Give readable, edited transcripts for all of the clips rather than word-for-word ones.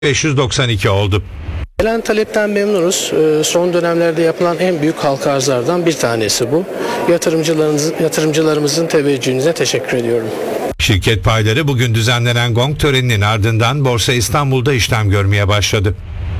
592 oldu. Gelen talepten memnunuz. Son dönemlerde yapılan en büyük halka arzlardan bir tanesi bu. Yatırımcılarımızın teveccühüne teşekkür ediyorum. Şirket payları bugün düzenlenen gong töreninin ardından Borsa İstanbul'da işlem görmeye başladı.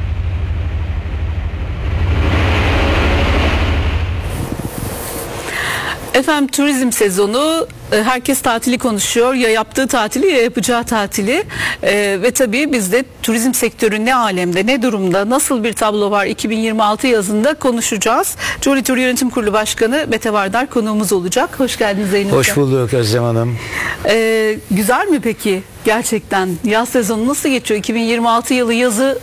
Efendim, turizm sezonu, herkes tatili konuşuyor, ya yaptığı tatili ya yapacağı tatili, ve tabii biz de turizm sektörü ne alemde, ne durumda, nasıl bir tablo var 2026 yazında konuşacağız. Jolly Tur Yönetim Kurulu Başkanı Mete Vardar konuğumuz olacak. Hoş geldiniz Zeynep. Hoş bulduk Özlem Hanım. Güzel mi peki gerçekten? Yaz sezonu nasıl geçiyor? 2026 yılı yazı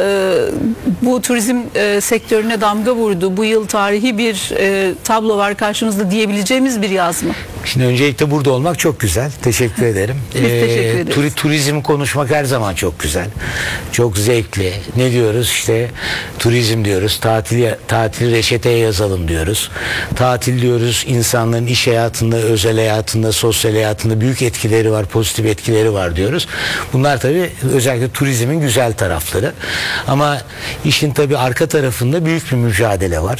bu turizm sektörüne damga vurdu. Bu yıl tarihi bir tablo var karşımızda diyebileceğimiz bir yaz mı? Şimdi öncelikle burada olmak çok güzel. Teşekkür ederim. Biz teşekkür ederiz. Turizm konuşmak her zaman çok güzel. Çok zevkli. Ne diyoruz? İşte turizm diyoruz. Tatil reçeteye yazalım diyoruz. Tatil diyoruz. İnsanların iş hayatında, özel hayatında, sosyal hayatında büyük etkileri var, pozitif etkileri var diyoruz. Bunlar tabii özellikle turizmin güzel tarafları. Ama işin tabii arka tarafında büyük bir mücadele var.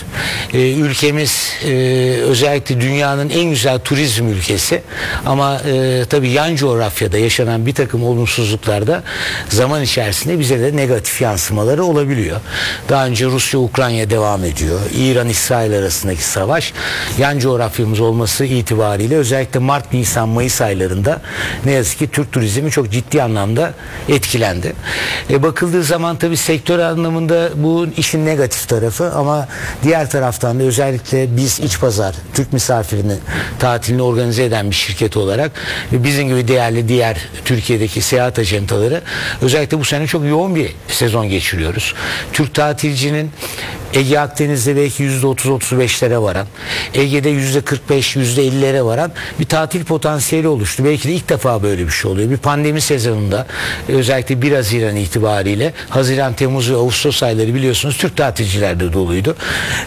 Ülkemiz özellikle dünyanın en güzel turizm ülkesi ama tabii yan coğrafyada yaşanan bir takım olumsuzluklarda zaman içerisinde bize de negatif yansımaları olabiliyor. Daha önce Rusya-Ukrayna devam ediyor. İran-İsrail arasındaki savaş yan coğrafyamız olması itibariyle özellikle Mart, Nisan, Mayıs aylarında ne yazık ki Türk turizmi çok ciddi anlamda etkilendi. Bakıldığı zaman tabii sektör anlamında bu işin negatif tarafı ama diğer taraftan da özellikle biz iç pazar, Türk misafirinin tatilini organize eden bir şirket olarak ve bizim gibi değerli diğer Türkiye'deki seyahat ajantaları özellikle bu sene çok yoğun bir sezon geçiriyoruz. Türk tatilcinin Ege Akdeniz'de belki %30-35'lere varan, Ege'de %45, %50'lere varan bir tatil potansiyeli oluştu. Belki de ilk defa böyle bir şey oluyor. Bir pandemi sezonunda özellikle 1 Haziran itibariyle Haziran, Temmuz ve Ağustos ayları biliyorsunuz Türk tatilcilerde doluydu.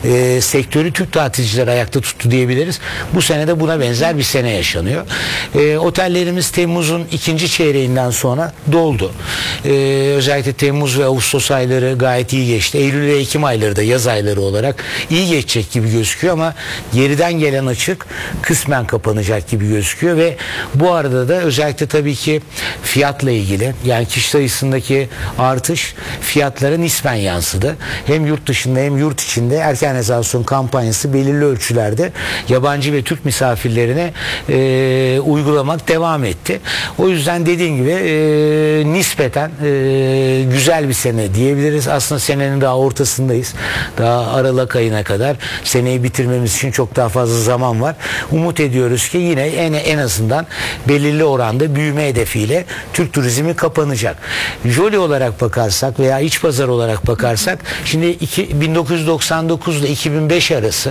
Sektörü Türk tatilciler ayakta tuttu diyebiliriz. Bu sene de buna benzer bir sene yaşanıyor. Otellerimiz Temmuz'un ikinci çeyreğinden sonra doldu. Özellikle Temmuz ve Ağustos ayları gayet iyi geçti. Eylül ve Ekim ayları da yaz ayları olarak iyi geçecek gibi gözüküyor ama geriden gelen açık kısmen kapanacak gibi gözüküyor ve bu arada da özellikle tabii ki fiyatla ilgili yani kişi sayısındaki artış fiyatlara nispen yansıdı. Hem yurt dışında hem yurt içinde erken rezervasyon kampanyası belirli ölçülerde yabancı ve Türk misafirlerine uygulamak devam etti. O yüzden dediğim gibi nispeten güzel bir sene diyebiliriz. Aslında senenin daha ortasındayız. Daha Aralık ayına kadar seneyi bitirmemiz için çok daha fazla zaman var. Umut ediyoruz ki yine en azından belirli oranda büyüme hedefiyle Türk turizmi kapanacak. Jolly olarak bakarsak veya iç pazar olarak bakarsak şimdi 1999 ile 2005 arası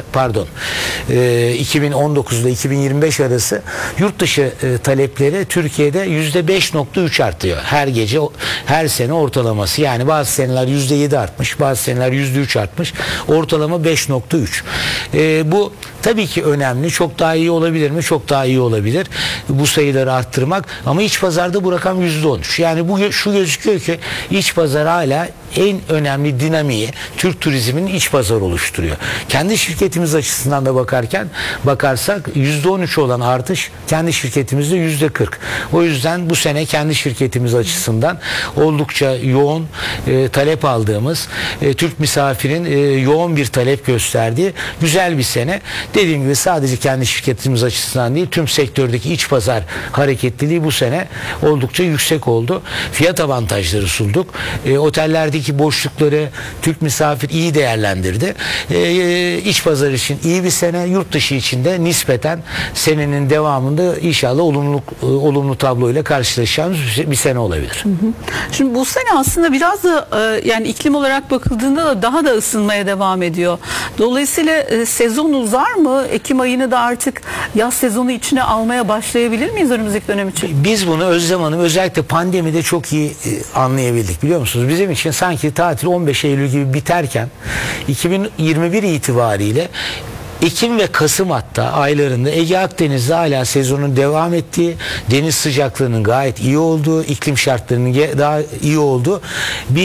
2019 ile 2025 arası yurt dışı talepleri Türkiye'de %5.3 artıyor. Her sene ortalaması. Yani bazı seneler %7 artmış, bazı seneler %3 artmış. Ortalama 5.3. Bu tabii ki önemli. Çok daha iyi olabilir mi? Çok daha iyi olabilir. Bu sayıları arttırmak. Ama iç pazarda bu rakam %13. Yani bu şu gözüküyor ki iç pazar hala en önemli dinamiği Türk turizminin iç pazar oluşturuyor. Kendi şirketimiz açısından da bakarsak %13 olan artış kendi şirketimizde %40. O yüzden bu sene kendi şirketimiz açısından oldukça yoğun talep aldığımız Türk misafirin yoğun bir talep gösterdiği güzel bir sene. Dediğim gibi sadece kendi şirketimiz açısından değil tüm sektördeki iç pazar hareketliliği bu sene oldukça yüksek oldu. Fiyat avantajları sulduk. Otellerdeki boşlukları Türk misafir iyi değerlendirdi. İç pazar için iyi bir sene, yurt dışı için de nispeten senenin devamında inşallah olumlu tabloyla karşılaşacağımız bir sene olabilir. Şimdi bu sene aslında biraz da yani iklim olarak bakıldığında da daha da ısınmaya devam ediyor. Dolayısıyla sezon uzar mı? Ekim ayını da artık yaz sezonu içine almaya başlayabilir miyiz önümüzdeki dönem için? Biz bunu Özlem Hanım özellikle pandemide çok iyi anlayabildik biliyor musunuz? Bizim için sanki tatil 15 Eylül gibi biterken 2021 itibariyle Ekim ve Kasım hatta aylarında Ege Akdeniz'de hala sezonun devam ettiği, deniz sıcaklığının gayet iyi olduğu, iklim şartlarının daha iyi olduğu bir